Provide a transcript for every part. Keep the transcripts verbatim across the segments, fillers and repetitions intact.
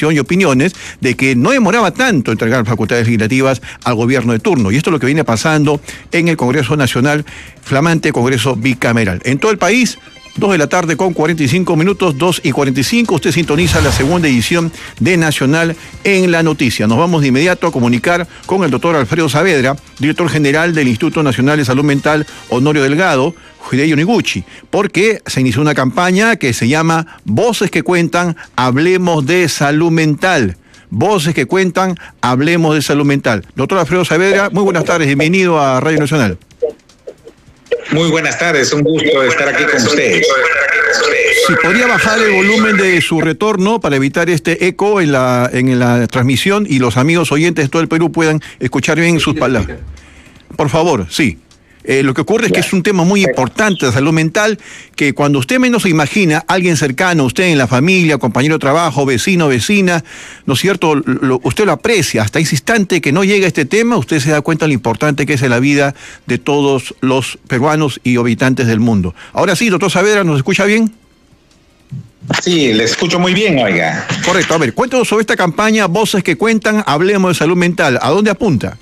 información y opiniones de que no demoraba tanto entregar facultades legislativas al gobierno de turno. Y esto es lo que viene pasando en el Congreso Nacional, flamante Congreso bicameral. En todo el país, dos de la tarde con cuarenta y cinco minutos, dos y cuarenta y cinco, usted sintoniza la segunda edición de Nacional en la Noticia. Nos vamos de inmediato a comunicar con el doctor Alfredo Saavedra, director general del Instituto Nacional de Salud Mental Honorio Delgado, Hideki Noguchi, porque se inició una campaña que se llama Voces que Cuentan, Hablemos de Salud Mental. Voces que Cuentan, Hablemos de Salud Mental. Doctor Alfredo Saavedra, muy buenas tardes, bienvenido a Radio Nacional. Muy buenas tardes, un gusto estar aquí con ustedes. Si podría bajar el volumen de su retorno para evitar este eco en la, en la transmisión y los amigos oyentes de todo el Perú puedan escuchar bien sus palabras. Por favor, sí. Eh, lo que ocurre es que es un tema muy importante de salud mental, que cuando usted menos se imagina, alguien cercano a usted en la familia, compañero de trabajo, vecino, vecina, ¿no es cierto?, lo, usted lo aprecia. Hasta ese instante que no llega este tema, usted se da cuenta de lo importante que es en la vida de todos los peruanos y habitantes del mundo. Ahora sí, doctor Saavedra, ¿nos escucha bien? Sí, le escucho muy bien, oiga. Correcto. A ver, cuéntanos sobre esta campaña Voces que Cuentan, Hablemos de Salud Mental. ¿A dónde apunta?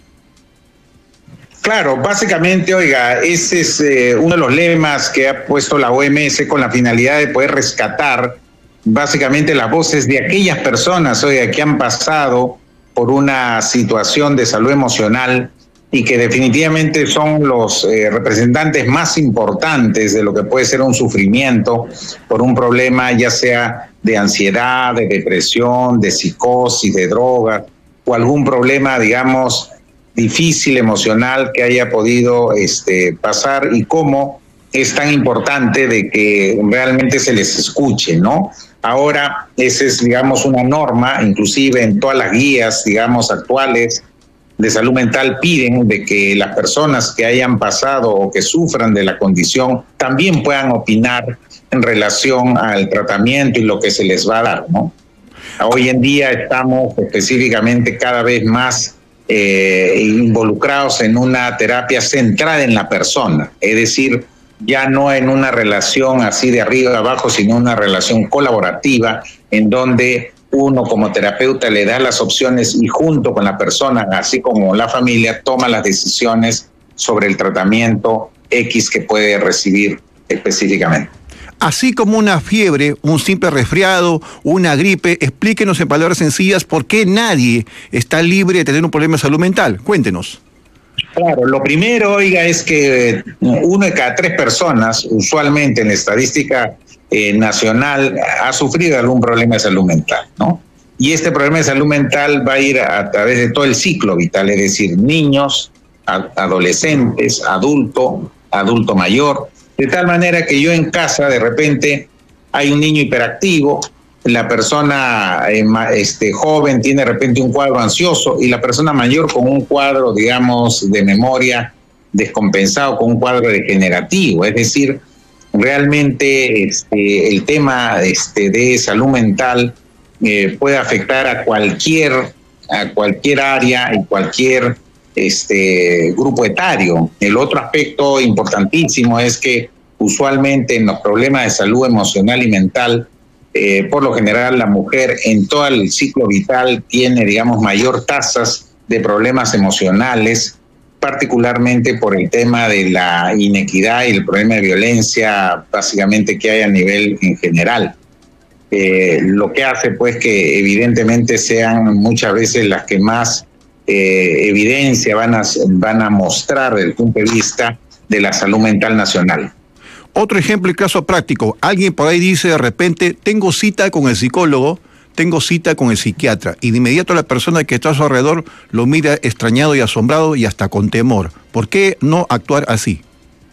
Claro, básicamente, oiga, ese es eh, uno de los lemas que ha puesto la O M S con la finalidad de poder rescatar básicamente las voces de aquellas personas, oiga, que han pasado por una situación de salud emocional y que definitivamente son los eh, representantes más importantes de lo que puede ser un sufrimiento por un problema ya sea de ansiedad, de depresión, de psicosis, de drogas o algún problema, digamos, difícil emocional que haya podido este, pasar, y cómo es tan importante de que realmente se les escuche, ¿no? Ahora, esa es, digamos, una norma, inclusive en todas las guías, digamos, actuales de salud mental piden de que las personas que hayan pasado o que sufran de la condición también puedan opinar en relación al tratamiento y lo que se les va a dar, ¿no? Hoy en día estamos específicamente cada vez más Eh, involucrados en una terapia centrada en la persona, es decir, ya no en una relación así de arriba a abajo, sino una relación colaborativa en donde uno como terapeuta le da las opciones y junto con la persona, así como la familia, toma las decisiones sobre el tratamiento X que puede recibir específicamente. Así como una fiebre, un simple resfriado, una gripe, explíquenos en palabras sencillas por qué nadie está libre de tener un problema de salud mental. Cuéntenos. Claro, lo primero, oiga, es que uno de cada tres personas, usualmente en la estadística eh, nacional, ha sufrido algún problema de salud mental, ¿no? Y este problema de salud mental va a ir a través de todo el ciclo vital, es decir, niños, a, adolescentes, adulto, adulto mayor. De tal manera que yo en casa, de repente, hay un niño hiperactivo, la persona eh, este, joven tiene de repente un cuadro ansioso y la persona mayor con un cuadro, digamos, de memoria descompensado, con un cuadro degenerativo. Es decir, realmente este, el tema este, de salud mental eh, puede afectar a cualquier, a cualquier área y cualquier este grupo etario. El otro aspecto importantísimo es que usualmente en los problemas de salud emocional y mental, eh, por lo general la mujer en todo el ciclo vital tiene, digamos, mayor tasas de problemas emocionales, particularmente por el tema de la inequidad y el problema de violencia básicamente que hay a nivel en general. Eh, lo que hace pues que evidentemente sean muchas veces las que más Eh, evidencia van a, van a mostrar desde el punto de vista de la salud mental nacional. Otro ejemplo y caso práctico. Alguien por ahí dice de repente, tengo cita con el psicólogo, tengo cita con el psiquiatra, y de inmediato la persona que está a su alrededor lo mira extrañado y asombrado y hasta con temor. ¿Por qué no actuar así?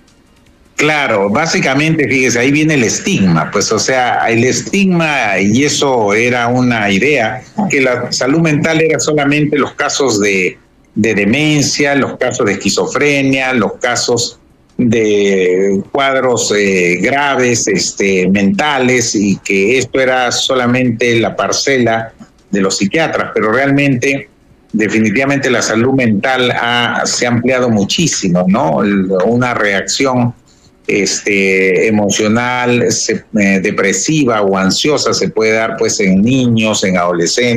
Claro, básicamente, fíjese, ahí viene el estigma, pues, o sea, el estigma, y eso era una idea, que la salud mental era solamente los casos de, de demencia, los casos de esquizofrenia, los casos de cuadros eh, graves, este, mentales, y que esto era solamente la parcela de los psiquiatras, pero realmente, definitivamente la salud mental ha, se ha ampliado muchísimo, ¿no? Una reacción este, emocional, se, eh, depresiva o ansiosa se puede dar pues en niños, en adolescentes,